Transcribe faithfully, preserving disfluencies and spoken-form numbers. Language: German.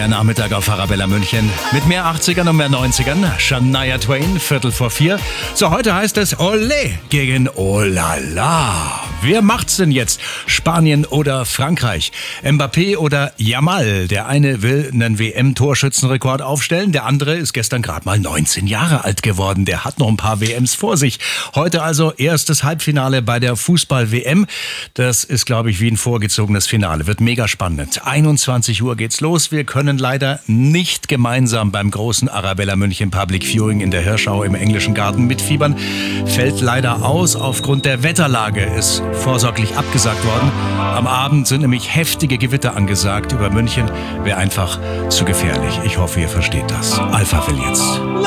Der Nachmittag auf Arabella München mit mehr achtzigern und mehr neunzigern. Shania Twain, Viertel vor vier. So, heute heißt es Olé gegen Olala. Wer macht's denn jetzt? Spanien oder Frankreich? Mbappé oder Yamal? Der eine will einen W M-Torschützenrekord aufstellen, der andere ist gestern gerade mal neunzehn Jahre alt geworden. Der hat noch ein paar W Ms vor sich. Heute also erstes Halbfinale bei der Fußball-W M. Das ist, glaube ich, wie ein vorgezogenes Finale. Wird mega spannend. einundzwanzig Uhr geht's los. Wir können leider nicht gemeinsam beim großen Arabella München Public Viewing in der Hirschau im Englischen Garten mitfiebern. Fällt leider aus. Aufgrund der Wetterlage ist vorsorglich abgesagt worden. Am Abend sind nämlich heftige Gewitter angesagt über München. Wäre einfach zu gefährlich. Ich hoffe, ihr versteht das. Alpha will jetzt.